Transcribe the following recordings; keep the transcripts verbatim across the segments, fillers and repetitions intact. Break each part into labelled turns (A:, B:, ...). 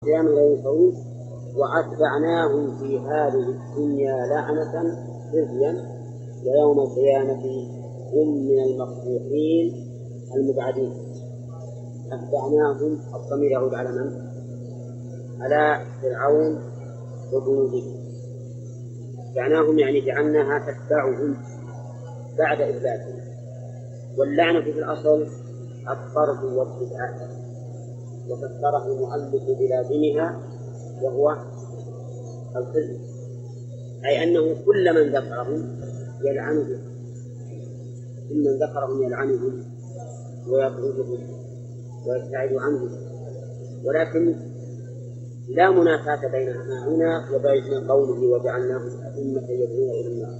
A: قيام الليل الطويل وأتبعناهم في هذه الدنيا لعنة خزيا ويوم القيامة هم من المقبوحين المبعدين. أتبعناهم الضمير يعود على من؟ على فرعون وجنوده. أتبعناهم يعني جعلناها تتبعهم بعد إذلالهم. واللعنة في الأصل الطرد والابتعاد، وفسره المؤلف بلازمها وهو الخزي، أي أنه كل من ذكرهم يلعنهم، كل من ذكرهم يلعنهم ويطردهم ويبتعد عنهم. ولكن لا منافاة بينها هنا وبين قوله وجعلناهم أئمة يدعون إلى النار،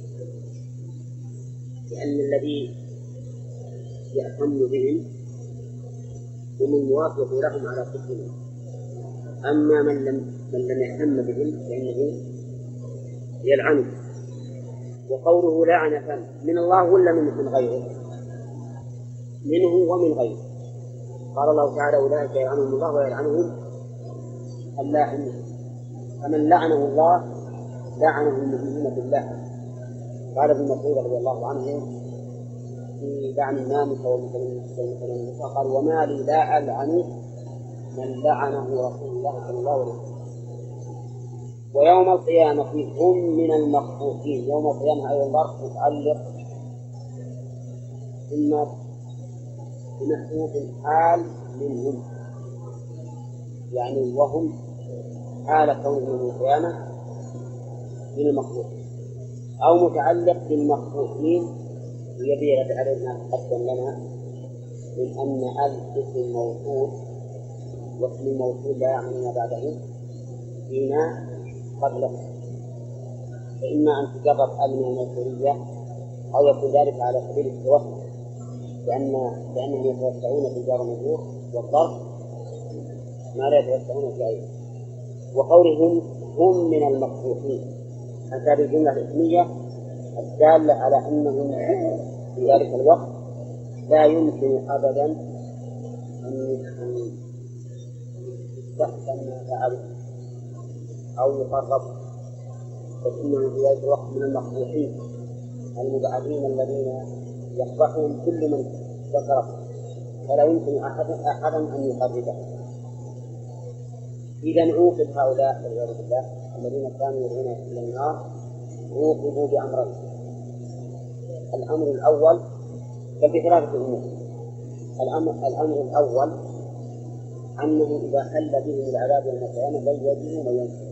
A: لأن الذي يأتم بهم هم الموافق لهم على كفرهم، أما من لم من لم يهتم بهم فإنه يلعنه. وقوله لعنة من الله ولا من غيره؟ منه ومن غيره. قال الله تعالى أولئك يلعنهم الله ويلعنهم اللاعنون، فمن لعنه الله لعنه المؤمنون بالله. قال ابن مسعود رضي الله عنه في لعن الناموس والمتنمسة قال وما لي لا ألعن من لعنه رسول الله صلى الله عليه وسلم. ويوم القيامة هم من المقبوحين. يوم القيامة أيضا ظرف متعلق إما بمحذوف حال منهم، يعني وهم حال كونهم من القيامة من المقبوحين، أو متعلق بالمقبوحين يبي رد عليه ما تقدم لنا من أن ال اسم موصول واسم الموصول لا يعني ما بعده فيما قبله، فإما أن تجرب ال من الموصولية أو يكون ذلك على سبيل التوسع، لأن لأنهم يتوسعون في الجار والمجرور والظرف ما لا يتوسعون في أيضا. وقولهم هم من المقبوحين هذه الجملة الاسمية الدالة على أنهم في ذلك الوقت لا يمكن أبدا أن يستحسن ما فعلوا أو يقرب، فإنهم في ذلك الوقت من المقبوحين المبعدين الذين يقبحهم كل من ذكرهم، فلا يمكن أحدا أحدا أن يقربه. إذا عوقب هؤلاء والعياذ بالله الذين كانوا يدعون إلى النار عوقبوا بأمرين. الأمر الأول بل بثلاثة أمور. الأمر, الأمر الأول أنه إذا حل بهم العذاب يوم القيامة لن يجدوا من ينصرون،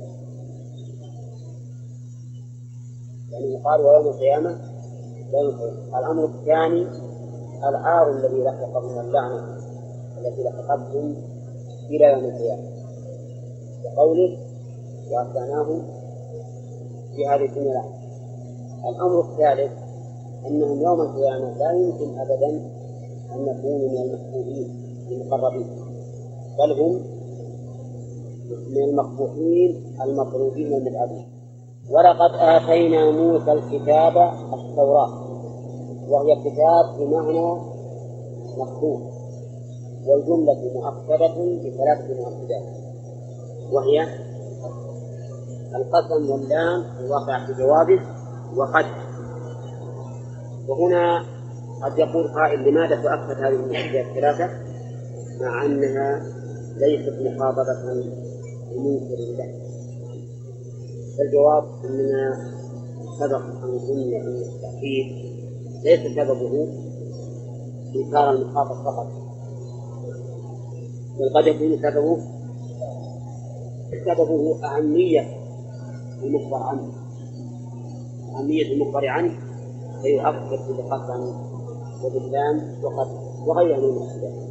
A: يعني يقال ويوم القيامة لا ينصرون. الأمر الثاني العار الذي لحق من اللعنة التي لحقتهم إلى يوم القيامة، وقوله وأتبعناهم في هذه الدنيا لعنة. الأمر الثالث أنهم يوم القيامة لا يمكن أبدا أن يكونوا من المحبوبين المقربين، بل هم من المقبوحين المطرودين المبعدين. ولقد آتينا موسى الكتاب التوراة، وهي كتاب بمعنى مكتوب، والجملة مؤكدة بثلاثة مؤكدات، وهي القسم واللام الواقع في جوابه وقد. وهنا قد يقول قائل لماذا تؤكد هذه المؤكدات الثلاثة مع أنها ليست مخاطبة لمنكر الله؟ الجواب أننا سبق أن قلنا أن التأكيد ليس سببه إنكار المخاطب فقط، بل قد يكون سببه سببه أهمية المخبر عنه، أهمية المخبر عنه فيؤكد بالقسم وباللام وقد وغيرها من الأشياء.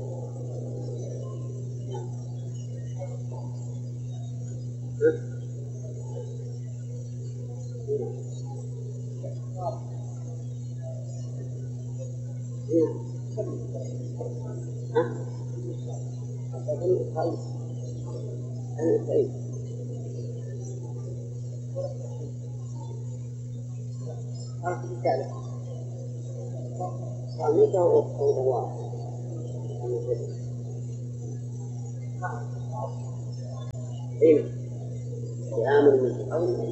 A: ها أين؟ بآمر منه أو